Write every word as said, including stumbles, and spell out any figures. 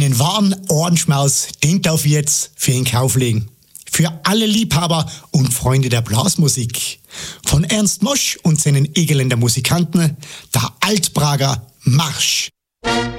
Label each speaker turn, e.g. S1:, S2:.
S1: Einen wahren Ohrenschmaus, den darf ich jetzt für den Kauf legen. Für alle Liebhaber und Freunde der Blasmusik. Von Ernst Mosch und seinen Egeländer Musikanten, der Altprager Marsch.